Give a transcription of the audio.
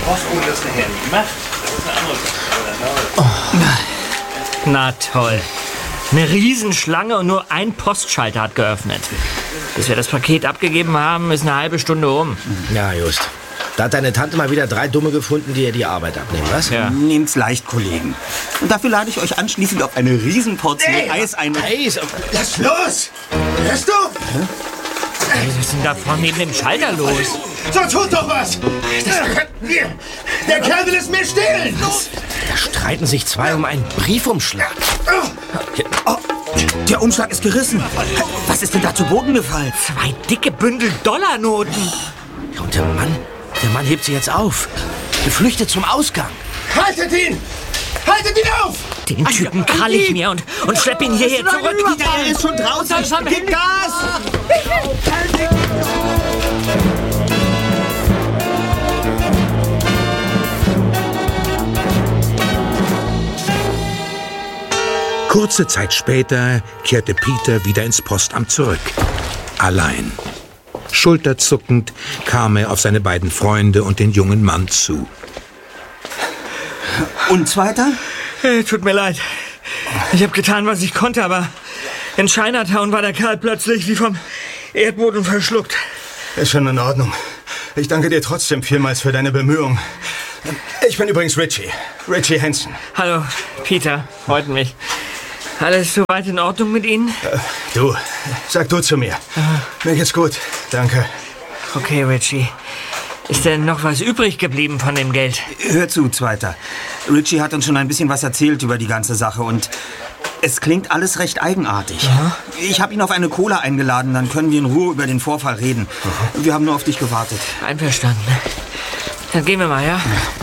Post, ohne dass der Herr nicht macht. Das ist eine andere Sache. Na toll. Eine Riesenschlange und nur ein Postschalter hat geöffnet. Bis wir das Paket abgegeben haben, ist eine halbe Stunde um. Ja, just. Da hat deine Tante mal wieder 3 Dumme gefunden, die ihr die Arbeit abnehmen, was? Ja. Nehmt's leicht, Kollegen. Und dafür lade ich euch anschließend auf eine Riesenportion Eis ein. Eis? Lass los! Hörst du? Was ist denn da vorne neben dem Schalter los? So, tut doch was! Das könnten wir! Der Kerl will es mir stehlen! Da streiten sich 2 um einen Briefumschlag. Oh, der Umschlag ist gerissen. Was ist denn da zu Boden gefallen? 2 dicke Bündel Dollarnoten. Und der Mann hebt sie jetzt auf. Geflüchtet zum Ausgang. Haltet ihn! Haltet ihn auf! Den Typen krall ich mir und schlepp ihn hierher zurück. Er ist schon draußen. Gib Gas! Kurze Zeit später kehrte Peter wieder ins Postamt zurück. Allein. Schulterzuckend kam er auf seine beiden Freunde und den jungen Mann zu. Und Zweiter? Tut mir leid. Ich habe getan, was ich konnte, aber in Chinatown war der Kerl plötzlich wie vom Erdboden verschluckt. Ist schon in Ordnung. Ich danke dir trotzdem vielmals für deine Bemühungen. Ich bin übrigens Richie. Richie Hansen. Hallo, Peter. Freut mich. Alles soweit in Ordnung mit Ihnen? Du, sag du zu mir. Mir geht's gut, danke. Okay, Richie. Ist denn noch was übrig geblieben von dem Geld? Hör zu, Zweiter. Richie hat uns schon ein bisschen was erzählt über die ganze Sache und es klingt alles recht eigenartig. Ja? Ich habe ihn auf eine Cola eingeladen, dann können wir in Ruhe über den Vorfall reden. Wir haben nur auf dich gewartet. Einverstanden. Dann gehen wir mal, ja?